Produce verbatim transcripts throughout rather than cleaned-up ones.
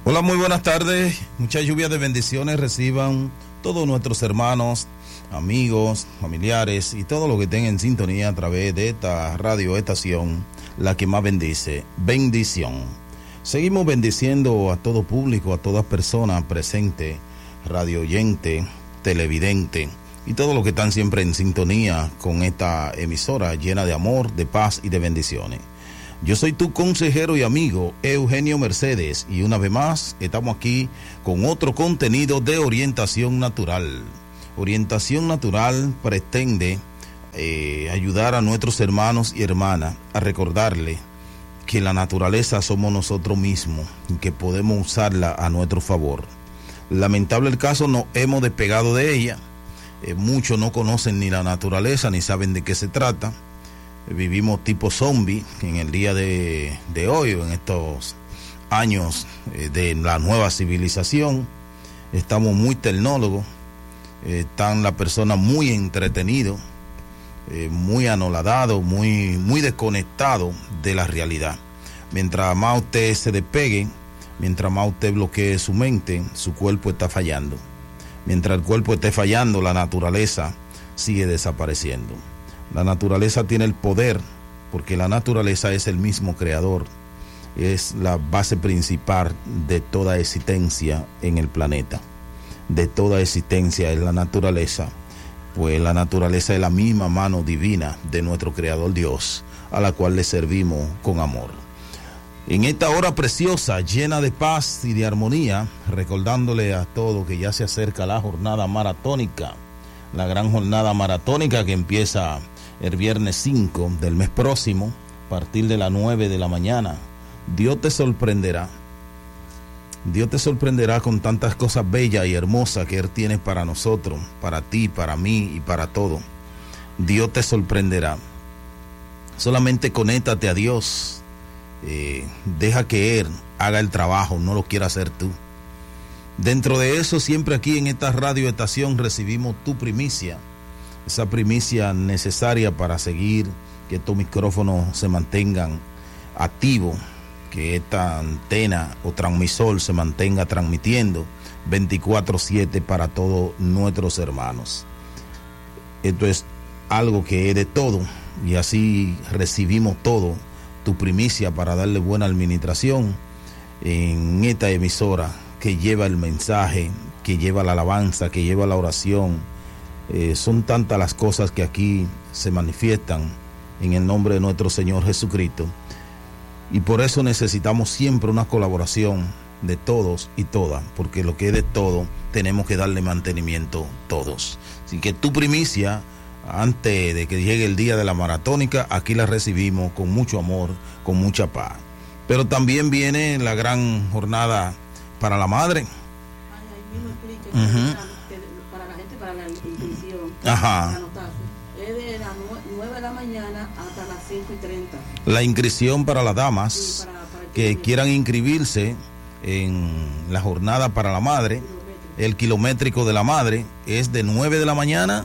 Hola, muy buenas tardes. Muchas lluvias de bendiciones reciban todos nuestros hermanos, amigos, familiares y todo lo que estén en sintonía a través de esta radio estación, la que más bendice. Bendición. Seguimos bendiciendo a todo público, a todas personas presentes, radio oyente, televidente y todos los que están siempre en sintonía con esta emisora llena de amor, de paz y de bendiciones. Yo soy tu consejero y amigo Eugenio Mercedes y una vez más estamos aquí con otro contenido de orientación natural. Orientación natural pretende eh, ayudar a nuestros hermanos y hermanas a recordarle que la naturaleza somos nosotros mismos y que podemos usarla a nuestro favor. Lamentable el caso, nos hemos despegado de ella. Eh, muchos no conocen ni la naturaleza ni saben de qué se trata. Vivimos tipo zombie en el día de, de hoy, en estos años eh, de la nueva civilización. Estamos muy tecnólogos, eh, están las personas muy entretenidos, eh, muy anoladados, muy, muy desconectados de la realidad. Mientras más usted se despegue, mientras más usted bloquee su mente, su cuerpo está fallando. Mientras el cuerpo esté fallando, la naturaleza sigue desapareciendo. La naturaleza tiene el poder, porque la naturaleza es el mismo creador, es la base principal de toda existencia en el planeta. De toda existencia es la naturaleza, pues la naturaleza es la misma mano divina de nuestro creador Dios, a la cual le servimos con amor. En esta hora preciosa, llena de paz y de armonía, recordándole a todos que ya se acerca la jornada maratónica, la gran jornada maratónica que empieza el viernes cinco del mes próximo, a partir de las nueve de la mañana. Dios te sorprenderá. Dios te sorprenderá con tantas cosas bellas y hermosas que Él tiene para nosotros, para ti, para mí y para todo. Dios te sorprenderá. Solamente conéctate a Dios. Eh, deja que Él haga el trabajo, no lo quieras hacer tú. Dentro de eso, siempre aquí en esta radio estación recibimos tu primicia. Esa primicia necesaria para seguir, que estos micrófonos se mantengan activos, que esta antena o transmisor se mantenga transmitiendo veinticuatro siete para todos nuestros hermanos. Esto es algo que es de todo y así recibimos todo, tu primicia para darle buena administración en esta emisora que lleva el mensaje, que lleva la alabanza, que lleva la oración. Eh, son tantas las cosas que aquí se manifiestan en el nombre de nuestro Señor Jesucristo, y por eso necesitamos siempre una colaboración de todos y todas, porque lo que es de todo tenemos que darle mantenimiento todos. Así que tu primicia, antes de que llegue el día de la maratónica, aquí la recibimos con mucho amor, con mucha paz. Pero también viene la gran jornada para la madre. Ay, ahí mismo explica, uh-huh. Para la gente, para la inscripción. Ajá. Es de las nueve de la mañana hasta las cinco y treinta. La inscripción para las damas, sí, para, para que, que quieran inscribirse en la jornada para la madre, kilométrico. El kilométrico de la madre es de nueve de la mañana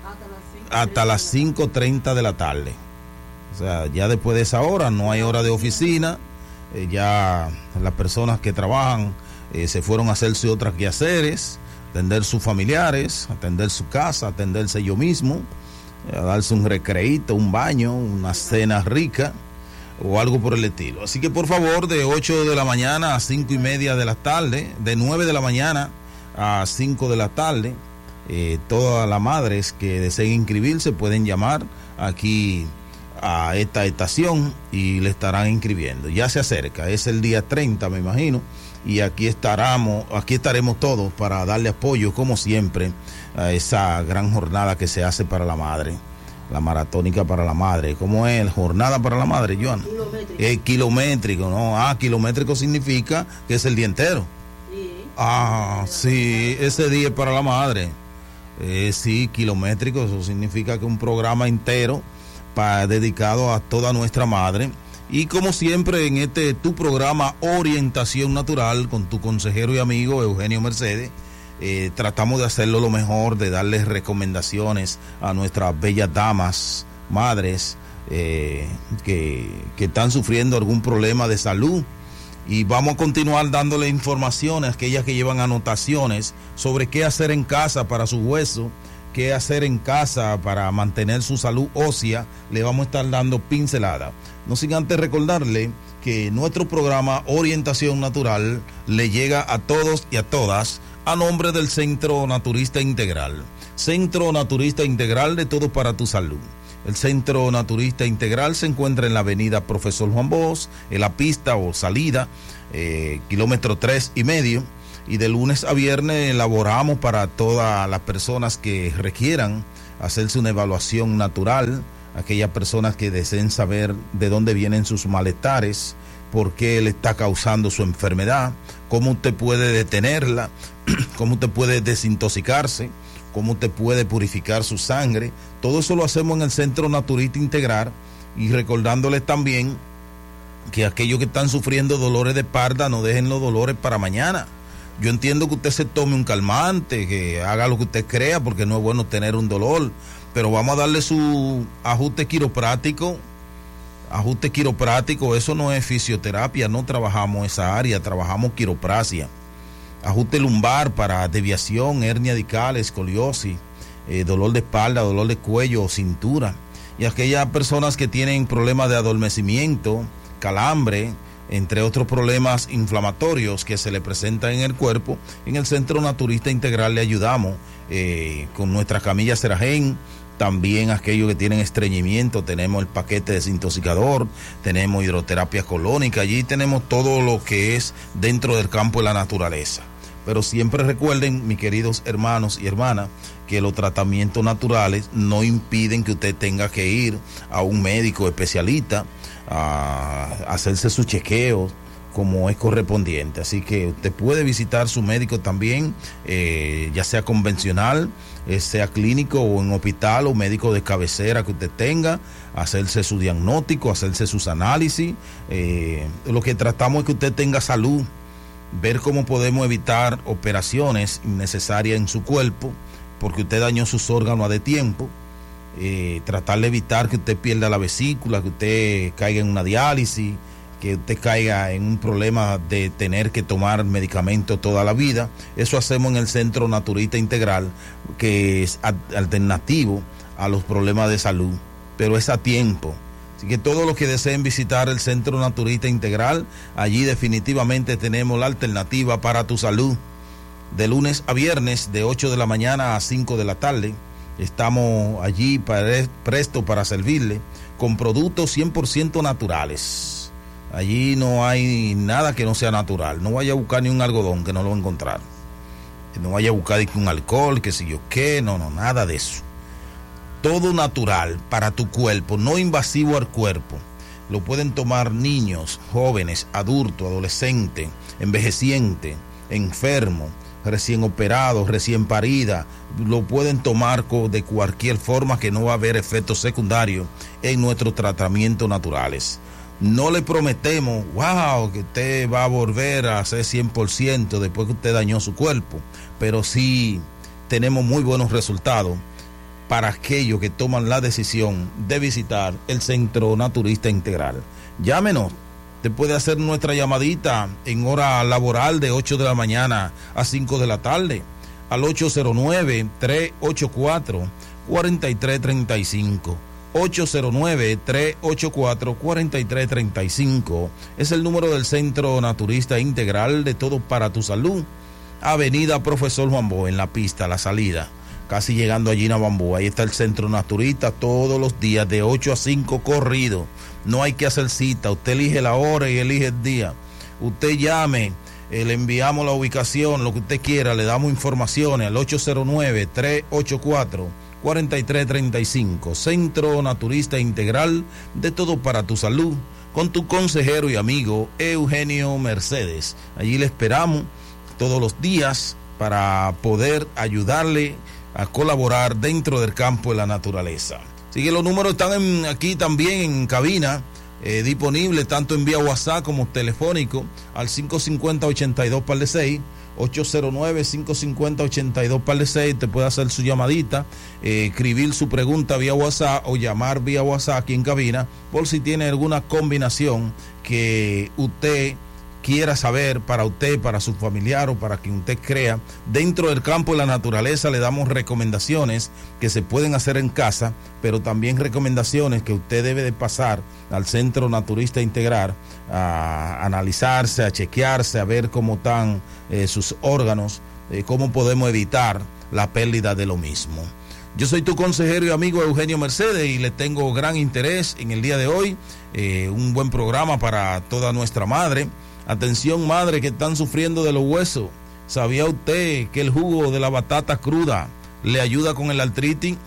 hasta las cinco y treinta de la tarde. O sea, ya después de esa hora no hay hora de oficina, eh, ya las personas que trabajan eh, se fueron a hacerse otras quehaceres, atender sus familiares, atender su casa, atenderse ellos mismos, a darse un recreíto, un baño, una cena rica o algo por el estilo. Así que por favor, de ocho de la mañana a cinco y media de la tarde, de nueve de la mañana a cinco de la tarde, eh, todas las madres que deseen inscribirse pueden llamar aquí a esta estación y le estarán inscribiendo. Ya se acerca, es el día treinta, me imagino, y aquí estaremos, aquí estaremos todos para darle apoyo, como siempre, a esa gran jornada que se hace para la madre, la maratónica para la madre. ¿Cómo es? Jornada para la madre, Joan. Kilométrico. Es kilométrico, ¿no? Ah, kilométrico significa que es el día entero. Sí. Ah, sí, ese día es para la madre. Eh, sí, kilométrico, eso significa que un programa entero para, dedicado a toda nuestra madre. Y como siempre en este tu programa Orientación Natural con tu consejero y amigo Eugenio Mercedes, eh, tratamos de hacerlo lo mejor, de darles recomendaciones a nuestras bellas damas, madres, eh, que, que están sufriendo algún problema de salud, Y vamos a continuar dándole informaciones a aquellas que llevan anotaciones sobre qué hacer en casa para su hueso, qué hacer en casa para mantener su salud ósea. Le vamos a estar dando pincelada. No sin antes recordarle que nuestro programa Orientación Natural le llega a todos y a todas a nombre del Centro Naturista Integral. Centro Naturista Integral, de todo para tu salud. El Centro Naturista Integral se encuentra en la avenida Profesor Juan Bosch, en la pista o salida, eh, kilómetro tres y medio, y de lunes a viernes elaboramos para todas las personas que requieran hacerse una evaluación natural, aquellas personas que deseen saber de dónde vienen sus malestares, por qué le está causando su enfermedad, cómo usted puede detenerla, cómo usted puede desintoxicarse, cómo usted puede purificar su sangre. Todo eso lo hacemos en el Centro Naturista Integral, y recordándoles también que aquellos que están sufriendo dolores de espalda no dejen los dolores para mañana. Yo entiendo que usted se tome un calmante, que haga lo que usted crea, porque no es bueno tener un dolor, pero vamos a darle su ajuste quiropráctico. Ajuste quiropráctico, eso no es fisioterapia, no trabajamos esa área, trabajamos quiropraxia. Ajuste lumbar para desviación, hernia discal, escoliosis, eh, dolor de espalda, dolor de cuello o cintura. Y aquellas personas que tienen problemas de adormecimiento, calambre, entre otros problemas inflamatorios que se le presentan en el cuerpo, en el Centro Naturista Integral le ayudamos eh, con nuestra camilla Seragen. También aquellos que tienen estreñimiento, tenemos el paquete desintoxicador, tenemos hidroterapia colónica, allí tenemos todo lo que es dentro del campo de la naturaleza. Pero siempre recuerden, mis queridos hermanos y hermanas, que los tratamientos naturales no impiden que usted tenga que ir a un médico especialista a hacerse su chequeo como es correspondiente. Así que usted puede visitar su médico también, eh, ya sea convencional, eh, sea clínico o en hospital o médico de cabecera que usted tenga, hacerse su diagnóstico, hacerse sus análisis. Eh, lo que tratamos es que usted tenga salud, ver cómo podemos evitar operaciones innecesarias en su cuerpo, porque usted dañó sus órganos a de tiempo. Eh, tratar de evitar que usted pierda la vesícula, que usted caiga en una diálisis, que usted caiga en un problema de tener que tomar medicamentos toda la vida. Eso hacemos en el Centro Naturista Integral, que es alternativo a los problemas de salud, pero es a tiempo. Así que todos los que deseen visitar el Centro Naturista Integral, allí definitivamente tenemos la alternativa para tu salud. De lunes a viernes, de ocho de la mañana a cinco de la tarde, estamos allí para, presto para servirle con productos cien por ciento naturales. Allí no hay nada que no sea natural. No vaya a buscar ni un algodón, que no lo va a encontrar. No vaya a buscar un alcohol, que si yo qué, no, no, nada de eso. Todo natural para tu cuerpo, no invasivo al cuerpo. Lo pueden tomar niños, jóvenes, adultos, adolescentes, envejecientes, enfermos, recién operados, recién paridas. Lo pueden tomar de cualquier forma, que no va a haber efectos secundarios en nuestros tratamientos naturales. No le prometemos, wow, que usted va a volver a ser cien por ciento después que usted dañó su cuerpo, pero sí tenemos muy buenos resultados para aquellos que toman la decisión de visitar el Centro Naturista Integral. Llámenos, te puede hacer nuestra llamadita en hora laboral de ocho de la mañana a cinco de la tarde al ocho cero nueve, tres ocho cuatro, cuatro tres tres cinco. ocho cero nueve, tres ocho cuatro, cuatro tres tres cinco es el número del Centro Naturista Integral, de todo para tu salud. Avenida Profesor Juan Bosch, en la pista, la salida, casi llegando allí a Bambú. Ahí está el Centro Naturista todos los días de ocho a cinco corrido. No hay que hacer cita, usted elige la hora y elige el día. Usted llame, eh, le enviamos la ubicación, lo que usted quiera, le damos informaciones al ocho cero nueve, tres ocho cuatro, cuatro tres tres cinco. Centro Naturista Integral, de todo para tu salud, con tu consejero y amigo Eugenio Mercedes. Allí le esperamos todos los días para poder ayudarle a colaborar dentro del campo de la naturaleza. Así que los números están en, aquí también en cabina, eh, disponibles tanto en vía WhatsApp como telefónico al cinco cinco cero, ochenta y dos par de seis, ocho cero nueve, cinco cinco cero, ochenta y dos par de seis. Te puede hacer su llamadita, eh, escribir su pregunta vía WhatsApp o llamar vía WhatsApp aquí en cabina por si tiene alguna combinación que usted quiera saber para usted, para su familiar o para quien usted crea. Dentro del campo de la naturaleza le damos recomendaciones que se pueden hacer en casa, pero también recomendaciones que usted debe de pasar al Centro Naturista Integral a analizarse, a chequearse, a ver cómo están eh, sus órganos, eh, cómo podemos evitar la pérdida de lo mismo. Yo soy tu consejero y amigo Eugenio Mercedes y le tengo gran interés en el día de hoy, eh, un buen programa para toda nuestra madre. Atención, madre que están sufriendo de los huesos. ¿Sabía usted que el jugo de la batata cruda le ayuda con el artritis?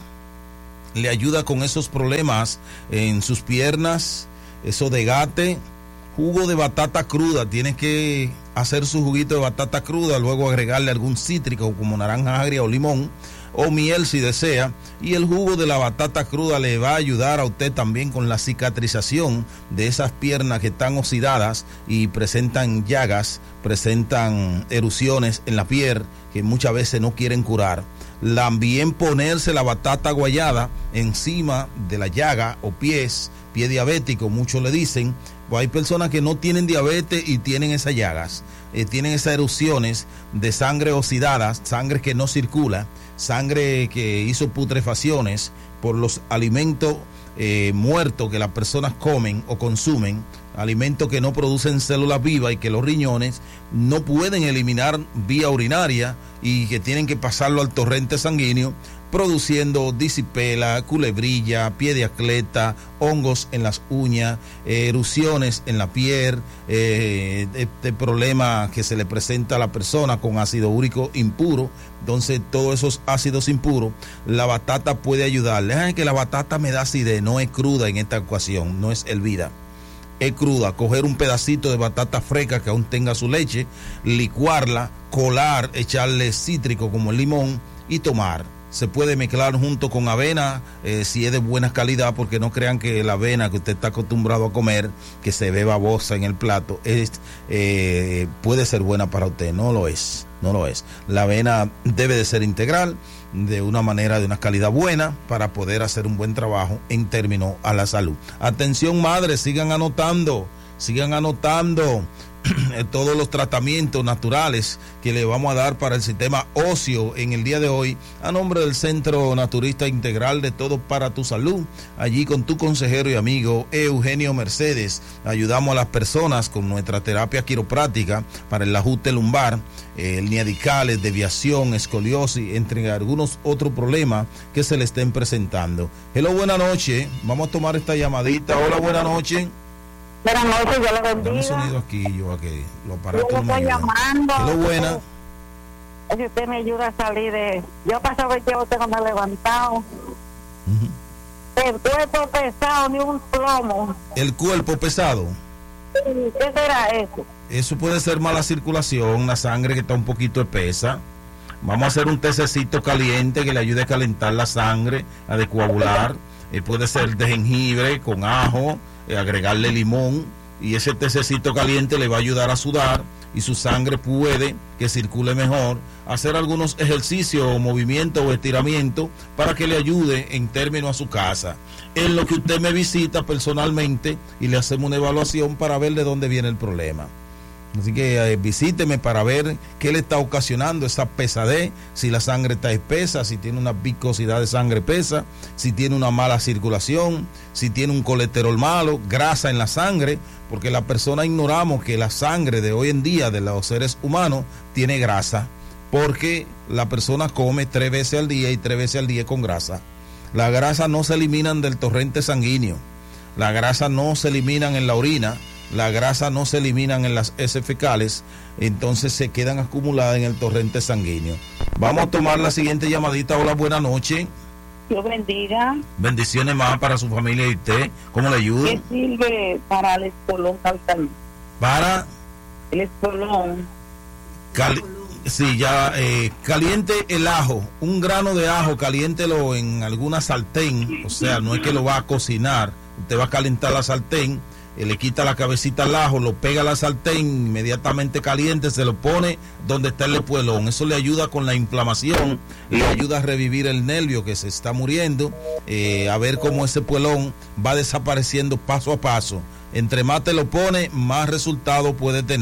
Le ayuda con esos problemas en sus piernas, eso de gate. Jugo de batata cruda, tiene que hacer su juguito de batata cruda, luego agregarle algún cítrico como naranja agria o limón, o miel si desea, y el jugo de la batata cruda le va a ayudar a usted también con la cicatrización de esas piernas que están oxidadas y presentan llagas, presentan erupciones en la piel que muchas veces no quieren curar. También ponerse la batata guayada encima de la llaga o pies, pie diabético, muchos le dicen. Pues hay personas que no tienen diabetes y tienen esas llagas, eh, tienen esas erupciones de sangre oxidada, sangre que no circula, sangre que hizo putrefacciones por los alimentos eh, muertos que las personas comen o consumen, alimentos que no producen células vivas y que los riñones no pueden eliminar vía urinaria y que tienen que pasarlo al torrente sanguíneo, produciendo disipela, culebrilla, pie de atleta, hongos en las uñas, eh, erupciones en la piel, eh, este problema que se le presenta a la persona con ácido úrico impuro. Entonces, todos esos ácidos impuros, la batata puede ayudarle. Ay, que la batata me da acidez, no es cruda en esta ecuación, no es hervida. Es cruda, coger un pedacito de batata fresca que aún tenga su leche, licuarla, colar, echarle cítrico como el limón y tomar. Se puede mezclar junto con avena, eh, si es de buena calidad, porque no crean que la avena que usted está acostumbrado a comer, que se ve babosa en el plato, es, eh, puede ser buena para usted. No lo es, no lo es. La avena debe de ser integral, de una manera, de una calidad buena, para poder hacer un buen trabajo en términos a la salud. Atención, madres, sigan anotando, sigan anotando todos los tratamientos naturales que le vamos a dar para el sistema óseo en el día de hoy, a nombre del Centro Naturista Integral de Todo para tu Salud, allí con tu consejero y amigo Eugenio Mercedes. Ayudamos a las personas con nuestra terapia quiropráctica para el ajuste lumbar, eh, hernias, desviación, escoliosis, entre algunos otros problemas que se le estén presentando. Hello, buenas noches, vamos a tomar esta llamadita. Hola, buenas noches. Buenas noches, yo le bendiga. Dame sonido aquí, yo aquí, los aparatos yo no me estoy ayudan. llamando. Hello, buena. Si usted me ayuda a salir de... Yo pasaba veinte años tengo me levantado. Uh-huh. El cuerpo pesado, ni un plomo. El cuerpo pesado. ¿Qué será eso? Eso puede ser mala circulación, la sangre que está un poquito espesa. Vamos a hacer un tececito caliente que le ayude a calentar la sangre, a descoagular. Eh, puede ser de jengibre con ajo, eh, agregarle limón, y ese tececito caliente le va a ayudar a sudar y su sangre puede que circule mejor. Hacer algunos ejercicios o movimientos o estiramientos para que le ayude en términos a su casa. En lo que usted me visita personalmente y le hacemos una evaluación para ver de dónde viene el problema. Así que eh, visíteme para ver qué le está ocasionando esa pesadez, si la sangre está espesa, si tiene una viscosidad de sangre espesa, si tiene una mala circulación, si tiene un colesterol malo, grasa en la sangre, porque la persona ignoramos que la sangre de hoy en día de los seres humanos tiene grasa, porque la persona come tres veces al día y tres veces al día con grasa. Las grasas no se eliminan del torrente sanguíneo, las grasas no se eliminan en la orina, las grasas no se eliminan en las heces fecales, entonces se quedan acumuladas en el torrente sanguíneo. Vamos a tomar la siguiente llamadita. Hola, buenas noches. Dios bendiga. Bendiciones más para su familia y usted. ¿Cómo le ayudo? ¿Qué sirve para el espolón calcal? Para el espolón. Cali sí, ya eh, caliente el ajo, un grano de ajo, caliéntelo en alguna sartén, o sea, no es que lo va a cocinar, usted va a calentar la sartén. Le quita la cabecita al ajo, lo pega a la sartén, inmediatamente caliente, se lo pone donde está el espuelón. Eso le ayuda con la inflamación, le ayuda a revivir el nervio que se está muriendo, eh, a ver cómo ese espuelón va desapareciendo paso a paso. Entre más te lo pone, más resultado puede tener.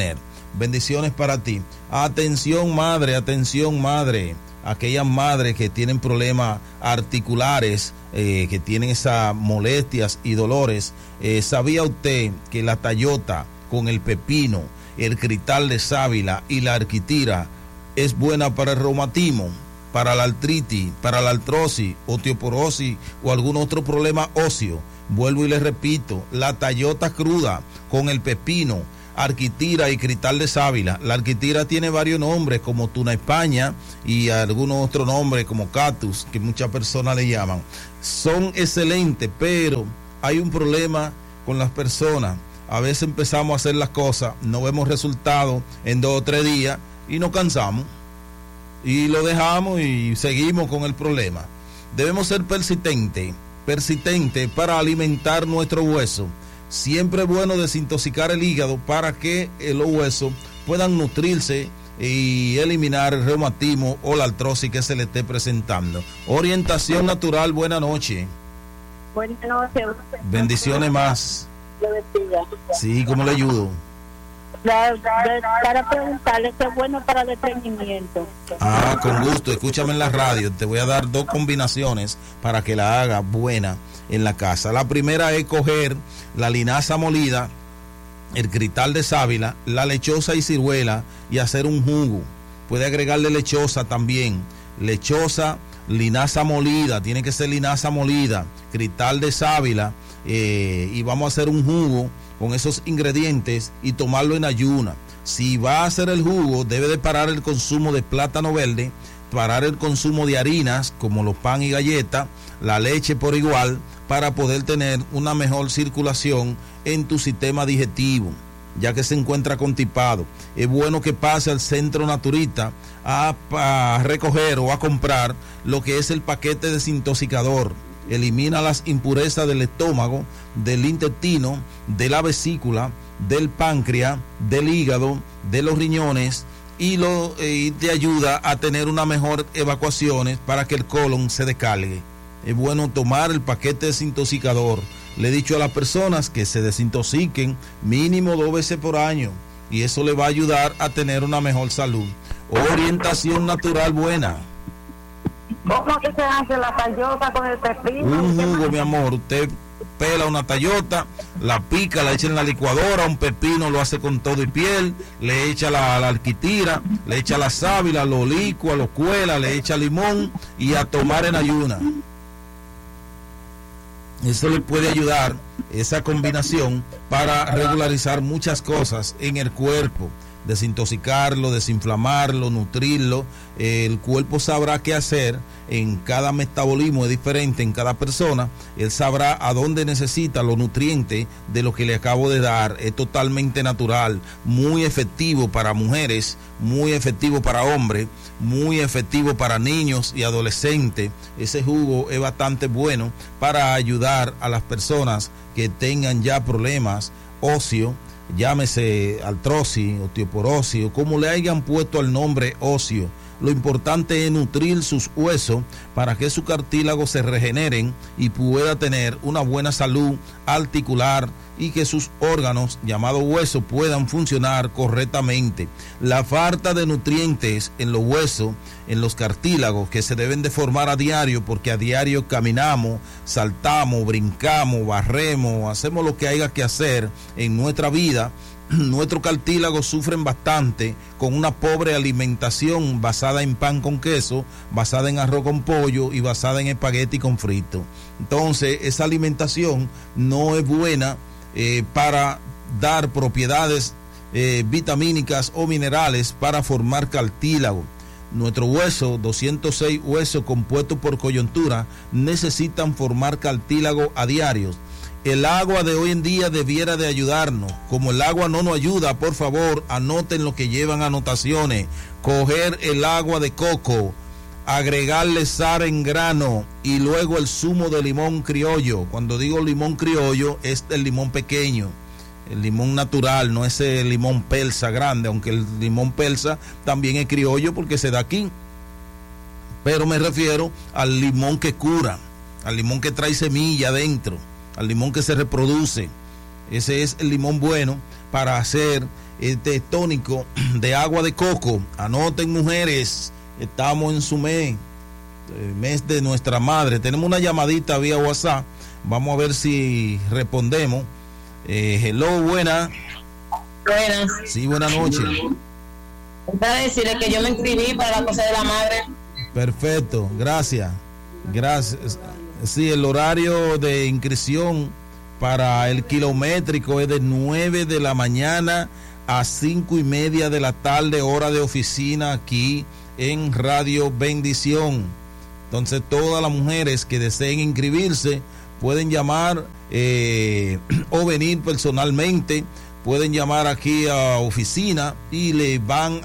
Bendiciones para ti. Atención madre, atención madre. Aquellas madres que tienen problemas articulares, eh, que tienen esas molestias y dolores. Eh, ¿Sabía usted que la tallota con el pepino, el cristal de sábila y la arquitira es buena para el reumatismo, para la artritis, para la artrosis, osteoporosis o algún otro problema óseo? Vuelvo y les repito, la tallota cruda con el pepino, arquitira y cristal de sábila. La arquitira tiene varios nombres como tuna España y algunos otros nombres como cactus, que muchas personas le llaman. Son excelentes, pero hay un problema con las personas. A veces empezamos a hacer las cosas, no vemos resultados en dos o tres días y nos cansamos y lo dejamos y seguimos con el problema. Debemos ser persistentes, persistentes para alimentar nuestro hueso. Siempre es bueno desintoxicar el hígado para que los huesos puedan nutrirse y eliminar el reumatismo o la artrosis que se le esté presentando. Orientación natural, buena noche. Buenas noches. Bendiciones más. Sí, ¿cómo le ayudo? La, la, para preguntarle qué es bueno para el estreñimiento. Ah, con gusto, escúchame en la radio. Te voy a dar dos combinaciones para que la haga buena en la casa. La primera es coger la linaza molida, el cristal de sábila, la lechosa y ciruela y hacer un jugo. Puede agregarle lechosa también. Lechosa, linaza molida, tiene que ser linaza molida, cristal de sábila, eh, y vamos a hacer un jugo con esos ingredientes y tomarlo en ayuna. Si va a hacer el jugo, debe de parar el consumo de plátano verde, parar el consumo de harinas como los pan y galletas, la leche por igual, para poder tener una mejor circulación en tu sistema digestivo, ya que se encuentra constipado. Es bueno que pase al centro naturista a, a recoger o a comprar lo que es el paquete desintoxicador. Elimina las impurezas del estómago, del intestino, de la vesícula, del páncreas, del hígado, de los riñones y, lo, y te ayuda a tener una mejor evacuación para que el colon se descargue. Es bueno tomar el paquete desintoxicador. Le he dicho a las personas que se desintoxiquen mínimo dos veces por año y eso le va a ayudar a tener una mejor salud. Orientación natural buena. ¿Cómo que se hace la tallota con el pepino? Un jugo, mi amor. Usted pela una tallota, la pica, la echa en la licuadora, un pepino lo hace con todo y piel, le echa la, la arquitira, le echa la sábila, lo licua, lo cuela, le echa limón y a tomar en ayuna. Eso le puede ayudar, esa combinación, para regularizar muchas cosas en el cuerpo, desintoxicarlo, desinflamarlo, nutrirlo. El cuerpo sabrá qué hacer. En cada metabolismo es diferente en cada persona. Él sabrá a dónde necesita los nutrientes de lo que le acabo de dar. Es totalmente natural, muy efectivo para mujeres, muy efectivo para hombres, muy efectivo para niños y adolescentes. Ese jugo es bastante bueno para ayudar a las personas que tengan ya problemas óseos, llámese artrosis, osteoporosis o como le hayan puesto el nombre óseo. Lo importante es nutrir sus huesos para que sus cartílagos se regeneren y pueda tener una buena salud articular y que sus órganos llamados huesos puedan funcionar correctamente. La falta de nutrientes en los huesos, en los cartílagos, que se deben de formar a diario, porque a diario caminamos, saltamos, brincamos, barremos, hacemos lo que haya que hacer en nuestra vida. Nuestros cartílagos sufren bastante con una pobre alimentación basada en pan con queso, basada en arroz con pollo y basada en espagueti con frito. Entonces, esa alimentación no es buena eh, para dar propiedades eh, vitamínicas o minerales para formar cartílago. Nuestro hueso, doscientos seis huesos compuestos por coyuntura, necesitan formar cartílago a diario. El agua de hoy en día debiera de ayudarnos. Como el agua no nos ayuda, por favor, anoten lo que llevan anotaciones. Coger el agua de coco, agregarle sal en grano y luego el zumo de limón criollo. Cuando digo limón criollo, es el limón pequeño, el limón natural, no es el limón persa grande, aunque el limón persa también es criollo porque se da aquí. Pero me refiero al limón que cura, al limón que trae semilla adentro, al limón que se reproduce. Ese es el limón bueno para hacer este tónico de agua de coco. Anoten, mujeres, estamos en su mes, el mes de nuestra madre. Tenemos una llamadita vía WhatsApp, vamos a ver si respondemos. Eh, hello, buena. Buenas. Sí, buenas noches. Para decirle que yo me inscribí para la cosa de la madre. Perfecto, gracias. Gracias. Sí, el horario de inscripción para el kilométrico es de nueve de la mañana a cinco y media de la tarde, hora de oficina aquí en Radio Bendición. Entonces, todas las mujeres que deseen inscribirse pueden llamar eh, o venir personalmente. Pueden llamar aquí a oficina y le van